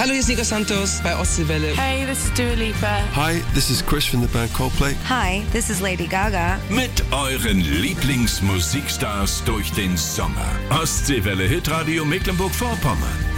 Hallo, hier ist Nico Santos bei Ostseewelle. Hey, this is Dua Lipa. Hi, this is Chris from the band Coldplay. Hi, this is Lady Gaga. Mit euren Lieblingsmusikstars durch den Sommer. Ostseewelle Hitradio Mecklenburg-Vorpommern.